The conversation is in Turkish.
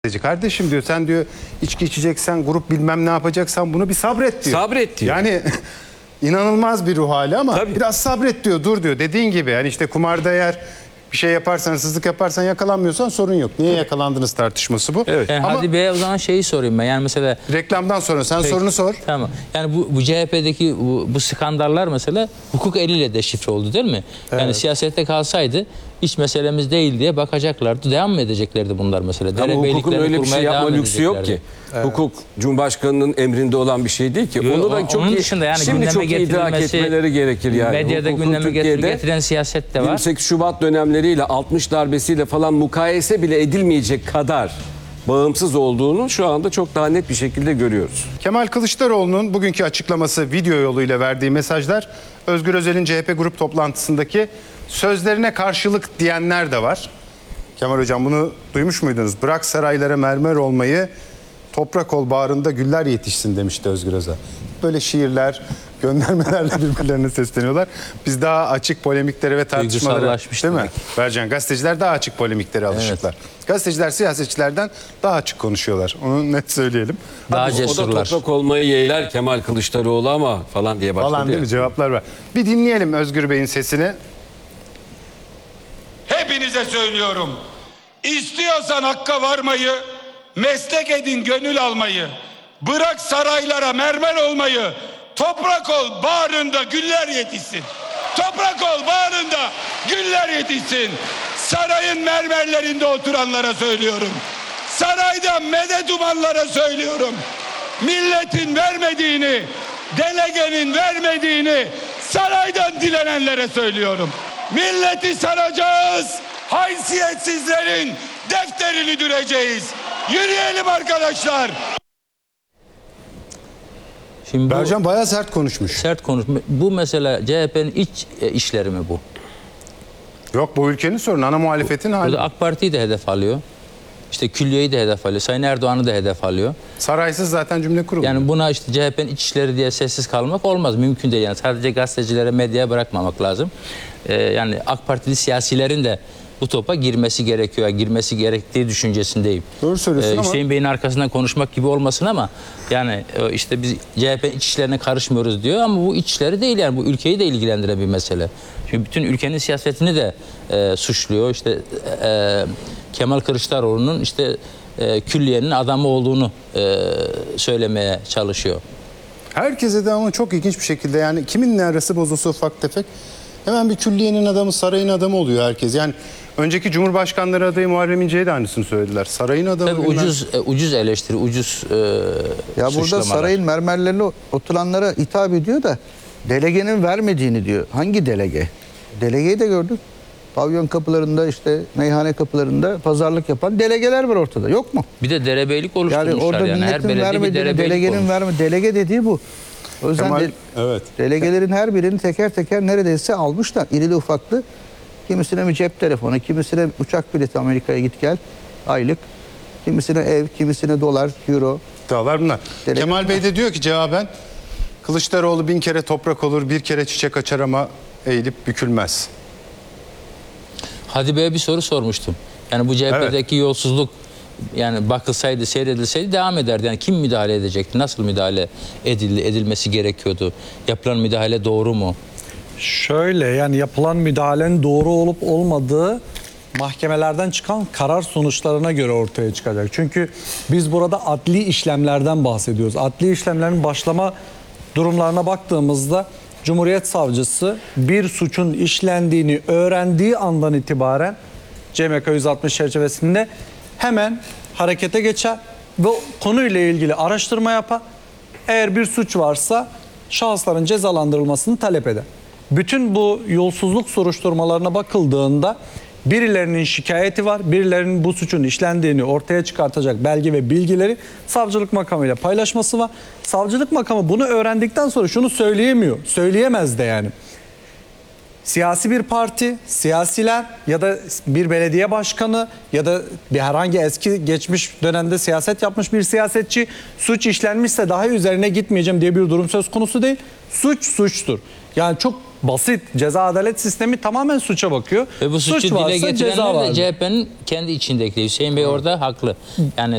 Kardeşim diyor, sen diyor içki içeceksen, grup bilmem ne yapacaksan bunu bir sabret diyor. Sabret diyor. Yani inanılmaz bir ruh hali ama Tabii. biraz sabret diyor, dur diyor. Dediğin gibi yani işte kumarda eğer bir şey yaparsan, hırsızlık yaparsan, yakalanmıyorsan sorun yok. Niye yakalandınız tartışması bu. Evet. Ama Hadi Bey, o zaman şeyi sorayım ben. Yani mesela reklamdan sonra sen sorunu sor. tamam. Yani bu CHP'deki bu skandallar mesela hukuk eliyle deşifre oldu değil mi? Yani Evet. siyasette kalsaydı iş meselemiz değil diye bakacaklardı. Devam mı edeceklerdi bunlar mesela? Ama hukukun Derebeyliklerini öyle bir şey kurmaya yapma devam lüksü yok ki. edeceklerdi. Hukuk Cumhurbaşkanı'nın emrinde olan bir şey değil ki. Onu da çok Onun iyi, dışında yani şimdi gündeme çok iyi idrak getirilmesi, etmeleri gerekir yani. Medyada Hukukun gündeme Türkiye'de getiren siyaset de var. 28 Şubat dönemleriyle 60 darbesiyle falan mukayese bile edilmeyecek kadar bağımsız olduğunu şu anda çok daha net bir şekilde görüyoruz. Kemal Kılıçdaroğlu'nun bugünkü açıklaması, video yoluyla verdiği mesajlar, Özgür Özel'in CHP grup toplantısındaki sözlerine karşılık diyenler de var. Kemal Hocam, bunu duymuş muydunuz? Bırak saraylara mermer olmayı, toprak ol bağrında güller yetişsin demişti Özgür Özel. Böyle şiirler, göndermelerle birbirlerine sesleniyorlar. Biz daha açık polemiklere ve tartışmalara, Duygusallaşmış değil mi? demek. Bercan, gazeteciler daha açık polemiklere alışıklar. Gazeteciler siyasetçilerden daha açık konuşuyorlar. Onu net söyleyelim. Daha O da cesurlar. toprak olmayı yeğler Kemal Kılıçdaroğlu ama falan diye başladı. Falan değil ya. mi? Cevaplar var. Bir dinleyelim Özgür Bey'in sesini. Hepinize söylüyorum. İstiyorsan hakka varmayı, meslek edin gönül almayı. Bırak saraylara mermer olmayı. Toprak ol bağrında güller yetişsin. Toprak ol bağrında güller yetişsin. Sarayın mermerlerinde oturanlara söylüyorum. Saraydan medet umanlara söylüyorum. Milletin vermediğini, delegenin vermediğini saraydan dilenenlere söylüyorum. Milleti saracağız, haysiyetsizlerin defterini düreceğiz. Yürüyelim arkadaşlar. Şimdi bu Bercan bayağı sert konuşmuş. sert konuşma. Bu mesela CHP'nin iç işleri mi bu? Yok, bu ülkenin sorunu, ana muhalefetin hali. Burada AK Parti'yi de hedef alıyor. İşte Külliye'yi de hedef alıyor. Sayın Erdoğan'ı da hedef alıyor. Saraysız zaten cümle kurulmuyor. Yani buna işte CHP'nin iç işleri diye sessiz kalmak olmaz. Mümkün değil yani. Sadece gazetecilere, medyaya bırakmamak lazım. Yani AK Partili siyasilerin de bu topa girmesi gerekiyor. Girmesi gerektiği düşüncesindeyim. Doğru söylüyorsun ama- Hüseyin Bey'in arkasından konuşmak gibi olmasın ama yani işte biz CHP'nin iç işlerine karışmıyoruz diyor ama bu iç işleri değil yani. Bu ülkeyi de ilgilendiren bir mesele. Çünkü bütün ülkenin siyasetini de suçluyor. İşte Kemal Kılıçdaroğlu'nun işte külliyenin adamı olduğunu söylemeye çalışıyor. Herkese de ama çok ilginç bir şekilde, yani kiminle arası bozulsa ufak tefek hemen bir külliyenin adamı, sarayın adamı oluyor herkes. Yani önceki Cumhurbaşkanları adayı Muharrem İnce'ye de aynısını söylediler. Sarayın adamı. Tabii bilmem- ucuz eleştiri, ucuz Ya burada suçlamalar. sarayın mermerlerine oturanlara hitap ediyor da delegenin vermediğini diyor. Hangi delege? Delegeyi de gördük. Pavyon kapılarında, işte meyhane kapılarında pazarlık yapan delegeler var ortada. Yok mu? Bir de derebeylik Yani oluşturmuşlar orada yani. Her milletin belediye bir vermediğini, derebeylik delegenin olmuş. verme, delege dediği bu. O yüzden Kemal, evet. delegelerin her birini teker teker neredeyse almışlar. İrili ufaklı. Kimisine bir cep telefonu, kimisine uçak bileti, Amerika'ya git gel aylık. Kimisine ev, kimisine dolar, euro. İddialar bunlar. Delege Kemal Bey de diyor ki cevaben, Kılıçdaroğlu 1000 kere toprak olur, bir kere çiçek açar ama eğilip bükülmez. Hadi Bey'e bir soru sormuştum. Yani bu CHP'deki yolsuzluk yani bakılsaydı, seyredilseydi devam ederdi. Yani kim müdahale edecekti? Nasıl müdahale edilmesi gerekiyordu? Yapılan müdahale doğru mu? Şöyle, yani yapılan müdahalenin doğru olup olmadığı mahkemelerden çıkan karar sonuçlarına göre ortaya çıkacak. Çünkü biz burada adli işlemlerden bahsediyoruz. Adli işlemlerin başlama durumlarına baktığımızda Cumhuriyet Savcısı bir suçun işlendiğini öğrendiği andan itibaren CMK 160 çerçevesinde hemen harekete geçer ve konuyla ilgili araştırma yapar. Eğer bir suç varsa şahısların cezalandırılmasını talep eder. Bütün bu yolsuzluk soruşturmalarına bakıldığında birilerinin şikayeti var, birilerinin bu suçun işlendiğini ortaya çıkartacak belge ve bilgileri savcılık makamıyla paylaşması var. Savcılık makamı bunu öğrendikten sonra şunu söyleyemiyor, söyleyemez de yani. siyasi bir parti, siyasiler ya da bir belediye başkanı ya da bir herhangi eski geçmiş dönemde siyaset yapmış bir siyasetçi suç işlenmişse daha üzerine gitmeyeceğim diye bir durum söz konusu değil. Suç suçtur. Yani çok basit. Ceza adalet sistemi tamamen suça bakıyor. Ve bu suçu Suç dile varsa ceza getirenler de vardır. CHP'nin kendi içindeki. Hüseyin Bey orada haklı. Yani